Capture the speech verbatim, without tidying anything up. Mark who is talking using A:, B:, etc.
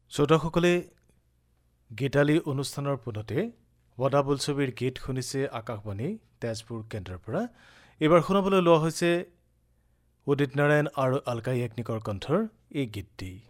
A: শ্ৰোতাসকলে গীতালি অনুষ্ঠানৰ পুনতে ৱদা বোলছবিৰ গীত শুনিছে আকাশবাণী তেজপুৰ কেন্দ্ৰৰ পৰা। এইবাৰ শুনাবলৈ লোৱা হৈছে উদিত নাৰায়ণ আৰু আলকা য়াজ্ঞনিকৰ কণ্ঠৰ এই গীতটি।